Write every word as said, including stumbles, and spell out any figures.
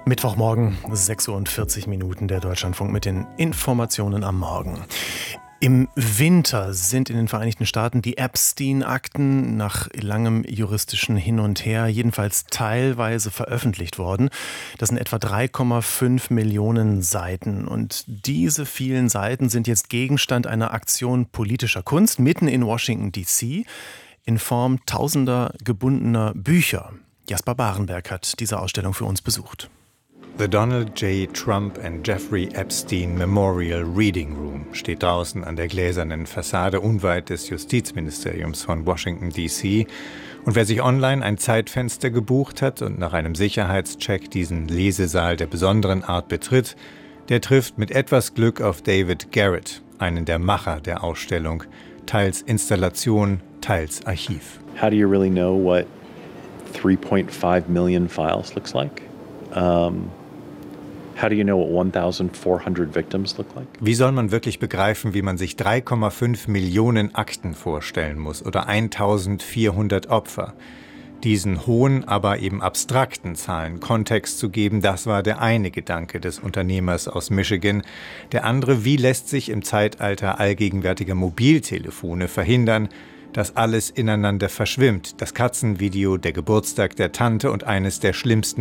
Mittwochmorgen, sechs Uhr und vierzig Minuten, der Deutschlandfunk mit den Informationen am Morgen. Im Winter sind in den Vereinigten Staaten die Epstein-Akten nach langem juristischen Hin und Her jedenfalls teilweise veröffentlicht worden. Das sind etwa drei Komma fünf Millionen Seiten. Und diese vielen Seiten sind jetzt Gegenstand einer Aktion politischer Kunst mitten in Washington D C in Form tausender gebundener Bücher. Jasper Barenberg hat diese Ausstellung für uns besucht. The Donald J. Trump and Jeffrey Epstein Memorial Reading Room steht draußen an der gläsernen Fassade unweit des Justizministeriums von Washington D C. Und wer sich online ein Zeitfenster gebucht hat und nach einem Sicherheitscheck diesen Lesesaal der besonderen Art betritt, der trifft mit etwas Glück auf David Garrett, einen der Macher der Ausstellung, teils Installation, teils Archiv. How do you really know what three point five million files looks like? Um How do you know what one thousand four hundred victims look like? Wie soll man wirklich begreifen, wie man sich drei Komma fünf Millionen Akten vorstellen muss oder eintausendvierhundert Opfer? Diesen hohen, aber eben abstrakten Zahlen Kontext zu geben, das war der eine Gedanke des Unternehmers aus Michigan. Der andere, wie lässt sich im Zeitalter allgegenwärtiger Mobiltelefone verhindern, dass alles ineinander verschwimmt? Das Katzenvideo, der Geburtstag der Tante und eines der schlimmsten